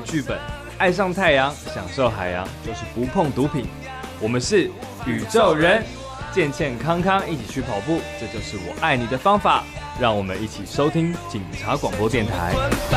剧本，爱上太阳，享受海洋，就是不碰毒品。我们是宇宙人，健健康康一起去跑步，这就是我爱你的方法。让我们一起收听警察广播电台。